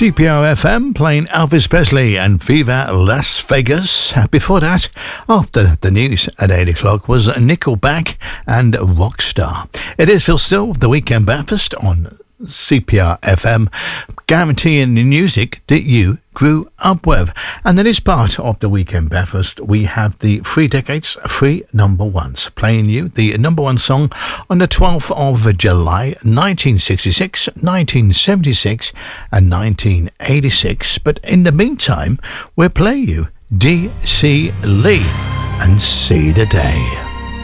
CPR FM playing Elvis Presley and Viva Las Vegas. Before that, after the news at 8 o'clock, was Nickelback and Rockstar. It is Phil Still, the Weekend Breakfast on CPR FM, guaranteeing the music that you grew up with. And in this part of the Weekend Breakfast, we have the 3 decades, 3 number ones, playing you the number one song on the 12th of July, 1966, 1976 and 1986. But in the meantime, we'll play you D.C. Lee and See the Day.